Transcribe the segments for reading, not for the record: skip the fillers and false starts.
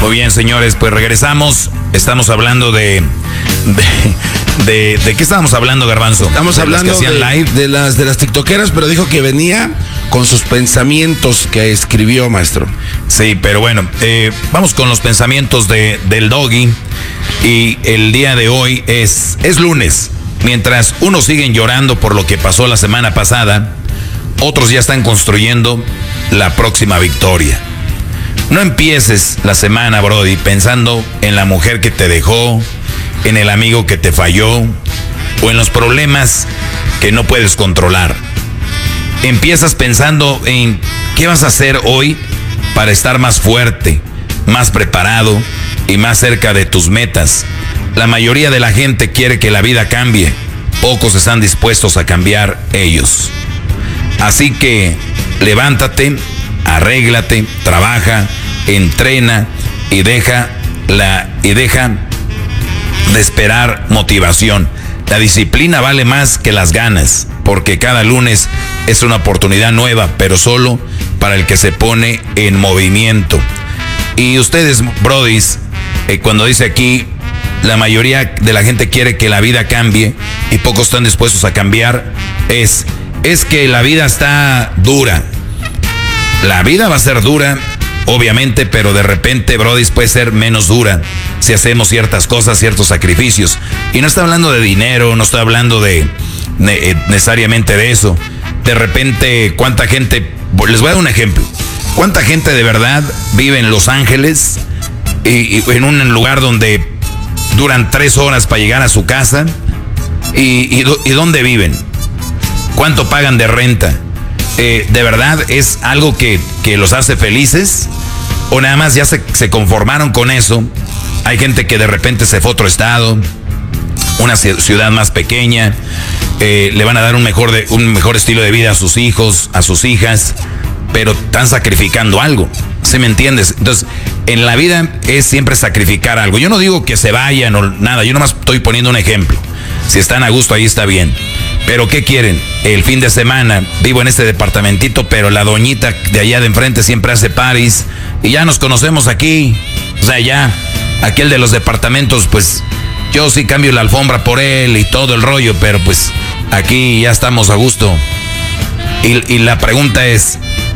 Muy bien, señores, pues regresamos. Estamos hablando ¿de qué estábamos hablando, Garbanzo? Estamos hablando live. de las tiktokeras, pero dijo que venía con sus pensamientos que escribió, maestro. Sí, pero bueno, vamos con los pensamientos del Doggy. Y el día de hoy es lunes. Mientras unos siguen llorando por lo que pasó la semana pasada, otros ya están construyendo la próxima victoria. No empieces la semana, Brody, pensando en la mujer que te dejó, en el amigo que te falló o en los problemas que no puedes controlar. Empiezas pensando en qué vas a hacer hoy para estar más fuerte, más preparado y más cerca de tus metas. La mayoría de la gente quiere que la vida cambie. Pocos están dispuestos a cambiar ellos. Así que levántate, arréglate, trabaja, entrena y deja de esperar motivación. La disciplina vale más que las ganas, porque cada lunes es una oportunidad nueva, pero solo para el que se pone en movimiento. Y ustedes, brodis, cuando dice aquí, la mayoría de la gente quiere que la vida cambie y pocos están dispuestos a cambiar, es que la vida está dura. La vida va a ser dura, obviamente, pero de repente, brodis, puede ser menos dura si hacemos ciertas cosas, ciertos sacrificios. Y no estoy hablando de dinero, no estoy hablando de necesariamente de eso. De repente, ¿cuánta gente? Les voy a dar un ejemplo. ¿Cuánta gente de verdad vive en Los Ángeles y en un lugar donde duran 3 horas para llegar a su casa? ¿Y dónde viven? ¿Cuánto pagan de renta? ¿De verdad es algo que los hace felices? ¿O nada más ya se conformaron con eso? Hay gente que de repente se fue a otro estado, una ciudad más pequeña, le van a dar un mejor estilo de vida a sus hijos, a sus hijas, pero están sacrificando algo. ¿Sí me entiendes? Entonces, en la vida es siempre sacrificar algo. Yo no digo que se vayan o nada, yo nomás estoy poniendo un ejemplo. Si están a gusto, ahí está bien. Pero ¿qué quieren? El fin de semana vivo en este departamentito, pero la doñita de allá de enfrente siempre hace paris y ya nos conocemos aquí. O sea, ya, aquel de los departamentos, pues yo sí cambio la alfombra por él y todo el rollo, pero pues aquí ya estamos a gusto. Y la pregunta es,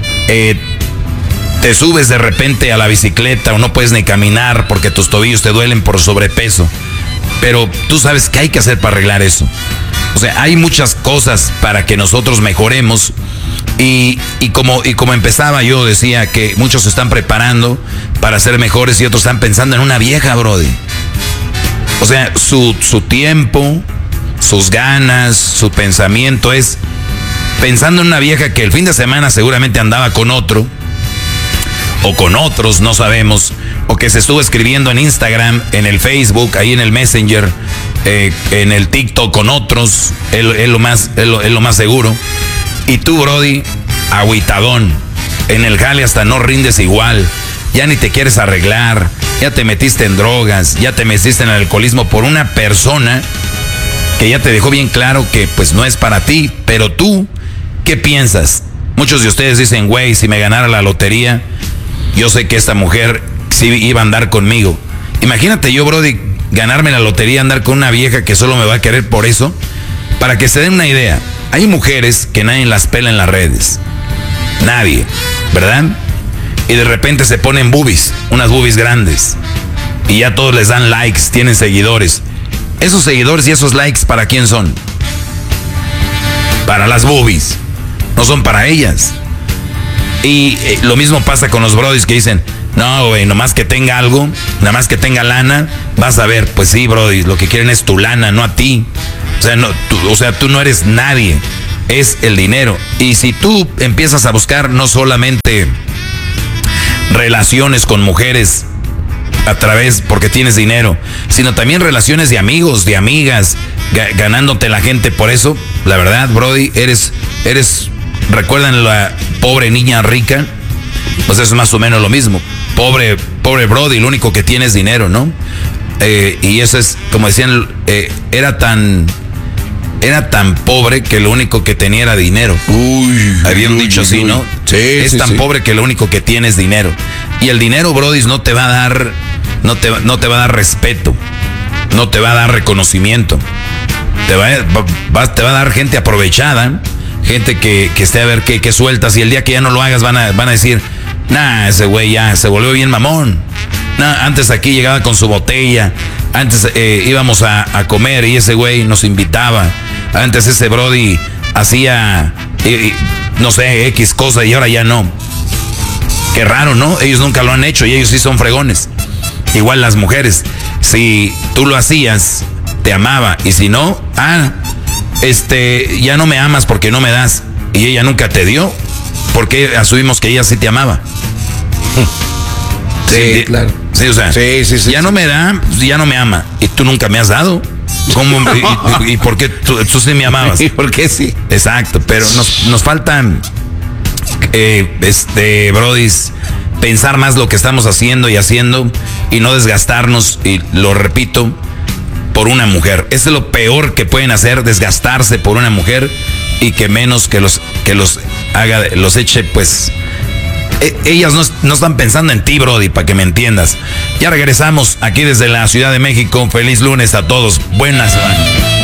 te subes de repente a la bicicleta o no puedes ni caminar porque tus tobillos te duelen por sobrepeso, pero tú sabes qué hay que hacer para arreglar eso. O sea, hay muchas cosas para que nosotros mejoremos y como empezaba yo decía que muchos se están preparando para ser mejores y otros están pensando en una vieja, brody. O sea, su tiempo, sus ganas, su pensamiento es pensando en una vieja que el fin de semana seguramente andaba con otro o con otros, no sabemos, o que se estuvo escribiendo en Instagram, en el Facebook, ahí en el Messenger, en el TikTok con otros, es lo más seguro. Y tú, brody, agüitadón, en el jale hasta no rindes igual, ya ni te quieres arreglar, ya te metiste en drogas, ya te metiste en el alcoholismo por una persona que ya te dejó bien claro que pues no es para ti. Pero tú, ¿qué piensas? Muchos de ustedes dicen, güey, si me ganara la lotería, yo sé que esta mujer sí iba a andar conmigo. Imagínate yo, brody, ganarme la lotería, andar con una vieja que solo me va a querer por eso. Para que se den una idea, hay mujeres que nadie las pela en las redes. Nadie, ¿verdad? Y de repente se ponen boobies, unas boobies grandes. Y ya todos les dan likes, tienen seguidores. Esos seguidores y esos likes, ¿para quién son? Para las boobies, no son para ellas. Y lo mismo pasa con los brodis que dicen, no, güey, nomás que tenga algo, nada más que tenga lana, vas a ver. Pues sí, brodis, lo que quieren es tu lana, no a ti. O sea, tú no eres nadie, es el dinero. Y si tú empiezas a buscar no solamente relaciones con mujeres porque tienes dinero, sino también relaciones de amigos, de amigas, ganándote la gente por eso, la verdad, brody, eres ¿recuerdan la pobre niña rica? Pues es más o menos lo mismo. Pobre brody, lo único que tiene es dinero, ¿no? Y eso es, como decían, era era tan pobre que lo único que tenía era dinero. Había un dicho así, ¿no? Sí, es tan pobre que lo único que tiene es dinero. Y el dinero, brodis, no te va a dar, no te va a dar respeto, no te va a dar reconocimiento. Te va a dar gente aprovechada, gente que esté a ver qué sueltas, y el día que ya no lo hagas van a decir, nah, ese güey ya se volvió bien mamón. Nah, antes aquí llegaba con su botella, antes íbamos a comer y ese güey nos invitaba, antes ese brody hacía, no sé, X cosa y ahora ya no. Qué raro, ¿no? Ellos nunca lo han hecho y ellos sí son fregones. Igual las mujeres, si tú lo hacías, te amaba, y si no, ya no me amas porque no me das, y ella nunca te dio, porque asumimos que ella sí te amaba. Sí, claro. Sí, o sea, sí, ya no me da, ya no me ama, y tú nunca me has dado. ¿Cómo? ¿Y por qué tú sí me amabas? ¿Y por qué sí? Exacto, pero nos faltan, brodis, pensar más lo que estamos haciendo y no desgastarnos, y lo repito, por una mujer. Eso es lo peor que pueden hacer, desgastarse por una mujer, y que menos que los haga, los eche, pues. Ellas no están pensando en ti, brody, para que me entiendas. Ya regresamos aquí desde la Ciudad de México. Feliz lunes a todos. Buenas.